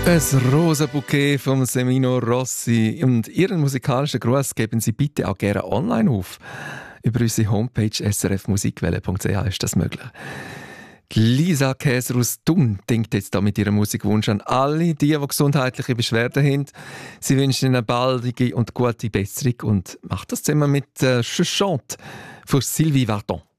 Ein Rosenbouquet vom Semino Rossi und Ihren musikalischen Gruß geben Sie bitte auch gerne online auf. Über unsere Homepage srfmusikwelle.ch ist das möglich. Die Lisa Käser aus Thun denkt jetzt da mit ihrem Musikwunsch an alle, die gesundheitliche Beschwerden haben. Sie wünschen Ihnen eine baldige und gute Besserung und macht das zusammen mit Chuchante von Sylvie Vartan.